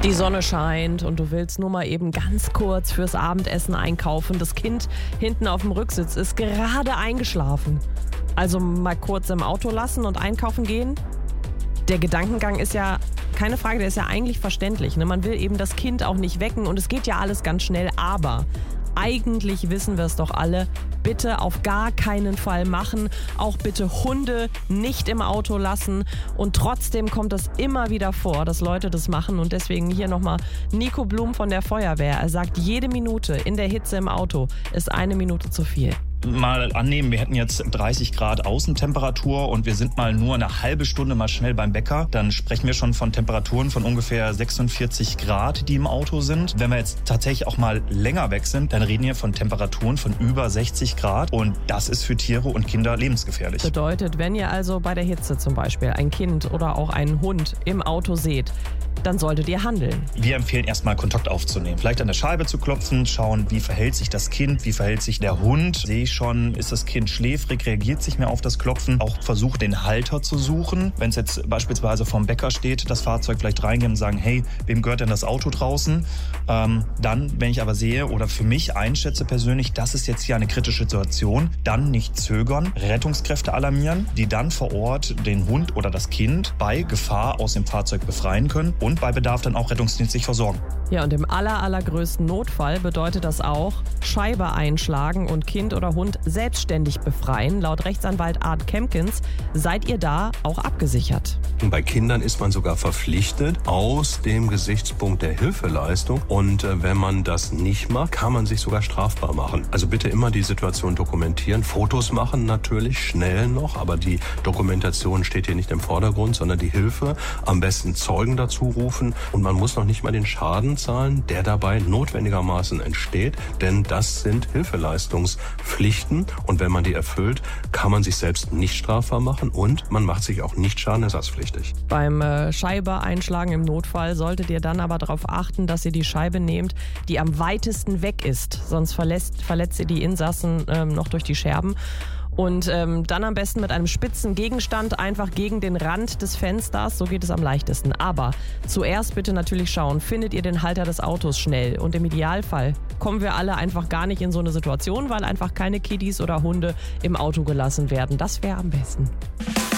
Die Sonne scheint und du willst nur mal eben ganz kurz fürs Abendessen einkaufen. Das Kind hinten auf dem Rücksitz ist gerade eingeschlafen. Also mal kurz im Auto lassen und einkaufen gehen. Der Gedankengang ist ja, keine Frage, der ist ja eigentlich verständlich. Ne? Man will eben das Kind auch nicht wecken und es geht ja alles ganz schnell. Aber eigentlich wissen wir es doch alle, bitte auf gar keinen Fall machen. Auch bitte Hunde nicht im Auto lassen. Und trotzdem kommt es immer wieder vor, dass Leute das machen. Und deswegen hier nochmal Nico Blum von der Feuerwehr. Er sagt, jede Minute in der Hitze im Auto ist eine Minute zu viel. Mal annehmen, wir hätten jetzt 30 Grad Außentemperatur und wir sind mal nur eine halbe Stunde mal schnell beim Bäcker, dann sprechen wir schon von Temperaturen von ungefähr 46 Grad, die im Auto sind. Wenn wir jetzt tatsächlich auch mal länger weg sind, dann reden wir von Temperaturen von über 60 Grad und das ist für Tiere und Kinder lebensgefährlich. Bedeutet, wenn ihr also bei der Hitze zum Beispiel ein Kind oder auch einen Hund im Auto seht, dann solltet ihr handeln. Wir empfehlen erstmal Kontakt aufzunehmen, vielleicht an der Scheibe zu klopfen, schauen, wie verhält sich das Kind, wie verhält sich der Hund. Sehe ich schon, ist das Kind schläfrig, reagiert sich mehr auf das Klopfen. Auch versucht, den Halter zu suchen. Wenn es jetzt beispielsweise vorm Bäcker steht, das Fahrzeug vielleicht reingehen und sagen, hey, wem gehört denn das Auto draußen? Dann, wenn ich aber sehe oder für mich einschätze persönlich, das ist jetzt hier eine kritische Situation, dann nicht zögern, Rettungskräfte alarmieren, die dann vor Ort den Hund oder das Kind bei Gefahr aus dem Fahrzeug befreien können und bei Bedarf dann auch rettungsdienstlich versorgen. Ja, und im allergrößten Notfall bedeutet das auch, Scheibe einschlagen und Kind oder Hund selbstständig befreien. Laut Rechtsanwalt Art Kempkins seid ihr da auch abgesichert. Und bei Kindern ist man sogar verpflichtet aus dem Gesichtspunkt der Hilfeleistung. Und wenn man das nicht macht, kann man sich sogar strafbar machen. Also bitte immer die Situation dokumentieren. Fotos machen natürlich, schnell noch, aber die Dokumentation steht hier nicht im Vordergrund, sondern die Hilfe. Am besten Zeugen dazu rufen und man muss noch nicht mal den Schaden zahlen, der dabei notwendigermaßen entsteht, denn das sind Hilfeleistungspflichten und wenn man die erfüllt, kann man sich selbst nicht strafbar machen und man macht sich auch nicht schadenersatzpflichtig. Beim Scheibe einschlagen im Notfall solltet ihr dann aber darauf achten, dass ihr die Scheibe nehmt, die am weitesten weg ist, sonst verletzt ihr die Insassen noch durch die Scherben. Und dann am besten mit einem spitzen Gegenstand einfach gegen den Rand des Fensters, so geht es am leichtesten. Aber zuerst bitte natürlich schauen, findet ihr den Halter des Autos schnell? Und im Idealfall kommen wir alle einfach gar nicht in so eine Situation, weil einfach keine Kiddies oder Hunde im Auto gelassen werden. Das wäre am besten.